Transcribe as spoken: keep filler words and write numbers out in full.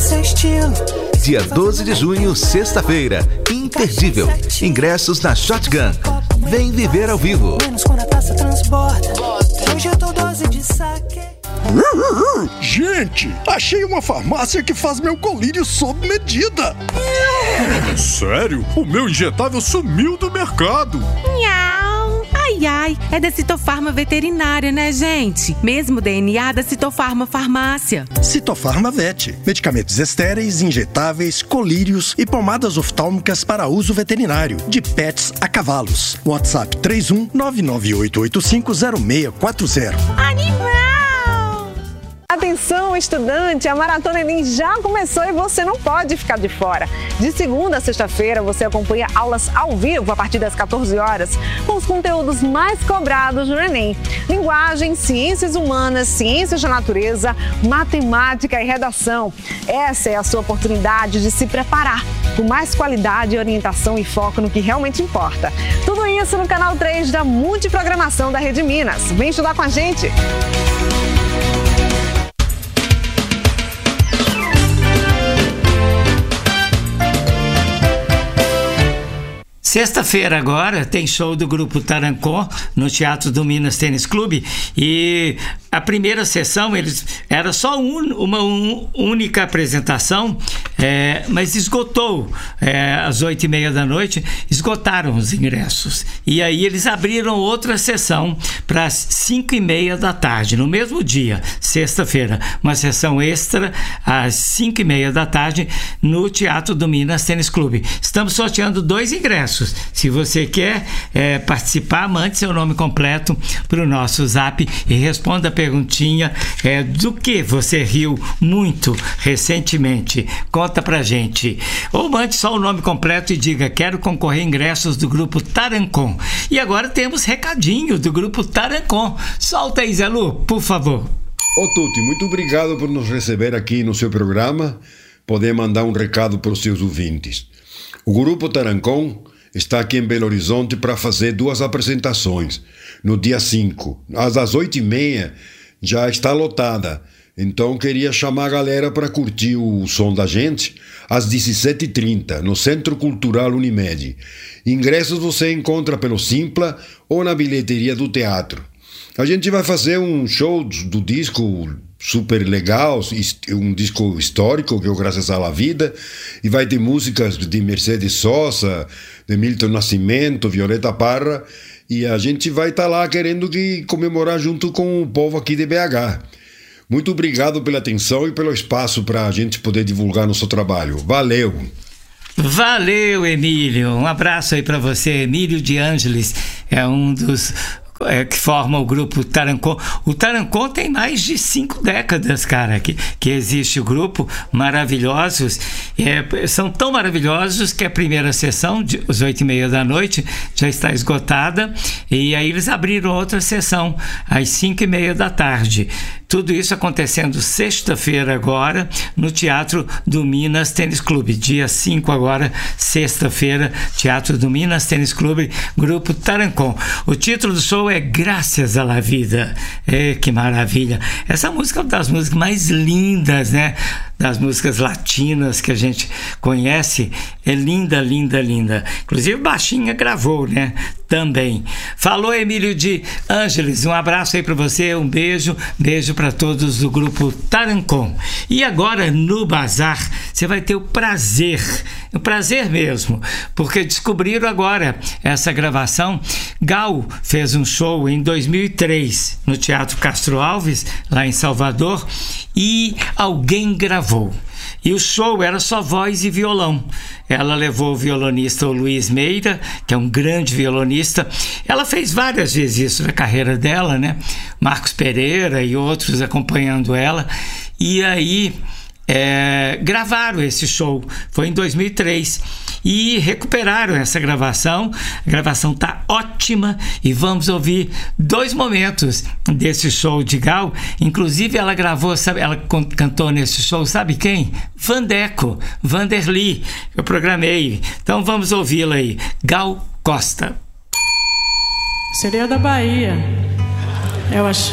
seu estilo. Dia doze de junho, sexta-feira, imperdível. Ingressos na Shotgun. Vem viver ao vivo. Menos quando a taça transborda. Hoje eu tô dose de saque. Gente, achei uma farmácia que faz meu colírio sob medida. Sério? O meu injetável sumiu do mercado. Nhau. Ai, ai, é da Citofarma Veterinária, né, gente? Mesmo D N A da Citofarma Farmácia. Citofarma Vet. Medicamentos estéreis, injetáveis, colírios e pomadas oftálmicas para uso veterinário. De pets a cavalos. WhatsApp três um nove nove oito oito cinco zero seis quatro zero. Animal! Atenção, estudante! A Maratona Enem já começou e você não pode ficar de fora. De segunda a sexta-feira, você acompanha aulas ao vivo a partir das quatorze horas, com os conteúdos mais cobrados no Enem. Linguagem, ciências humanas, ciências da natureza, matemática e redação. Essa é a sua oportunidade de se preparar com mais qualidade, orientação e foco no que realmente importa. Tudo isso no canal três da Multiprogramação da Rede Minas. Vem estudar com a gente! Sexta-feira agora tem show do Grupo Tarancon no Teatro do Minas Tênis Clube e a primeira sessão eles era só um, uma um, única apresentação, é, mas esgotou é, às oito e meia da noite, esgotaram os ingressos e aí eles abriram outra sessão para as cinco e meia da tarde, no mesmo dia, sexta-feira, uma sessão extra às cinco e meia da tarde no Teatro do Minas Tênis Clube. Estamos sorteando dois ingressos. Se você quer é, participar, mande seu nome completo para o nosso zap e responda a perguntinha é, do que você riu muito recentemente. Conta pra gente. Ou mande só o nome completo e diga: quero concorrer a ingressos do Grupo Tarancon. E agora temos recadinho do Grupo Tarancon. Solta aí, Zé Lu, por favor. Ô Tuti, muito obrigado por nos receber aqui no seu programa. Poder mandar um recado para os seus ouvintes. O Grupo Tarancon está aqui em Belo Horizonte para fazer duas apresentações. No dia cinco, às oito e meia, já está lotada. Então queria chamar a galera para curtir o som da gente às dezessete e trinta, no Centro Cultural Unimed. Ingressos você encontra pelo Simpla ou na bilheteria do teatro. A gente vai fazer um show do disco super legal, um disco histórico, que é o Graças à La Vida, e vai ter músicas de Mercedes Sosa, de Milton Nascimento, Violeta Parra, e a gente vai estar tá lá querendo que comemorar junto com o povo aqui de B H. Muito obrigado pela atenção e pelo espaço para a gente poder divulgar nosso trabalho. Valeu! Valeu, Emílio! Um abraço aí para você. Emílio de Ângeles é um dos... É, que forma o grupo Tarancon. O Tarancon tem mais de cinco décadas, cara, que, que existe o grupo, maravilhosos, é, são tão maravilhosos que a primeira sessão, de, às oito e meia da noite, já está esgotada, e aí eles abriram outra sessão às cinco e meia da tarde. Tudo isso acontecendo sexta-feira agora, no Teatro do Minas Tênis Clube. Dia cinco agora, sexta-feira, Teatro do Minas Tênis Clube, Grupo Tarancon. O título do show é Graças à La Vida. É, que maravilha. Essa música é uma das músicas mais lindas, né? Das músicas latinas que a gente conhece. É linda, linda, linda. Inclusive Baixinha gravou, né? Também. Falou, Emílio de Ângeles. Um abraço aí para você, um beijo. Beijo para todos do grupo Tarancon. E agora, no Bazar, você vai ter o prazer, o prazer mesmo, porque descobriram agora essa gravação. Gal fez um show em dois mil e três no Teatro Castro Alves, lá em Salvador, e alguém gravou. E o show era só voz e violão. Ela levou o violonista o Luiz Meira, que é um grande violonista. Ela fez várias vezes isso na carreira dela, né? Marcos Pereira e outros acompanhando ela. E aí é, gravaram esse show. Foi em dois mil e três. E recuperaram essa gravação. A gravação tá ótima e vamos ouvir dois momentos desse show de Gal. Inclusive ela gravou, sabe, ela cantou nesse show, sabe quem? Vandeco, Vanderly. Eu programei. Então vamos ouvi-la aí. Gal Costa. Seria da Bahia. Eu achei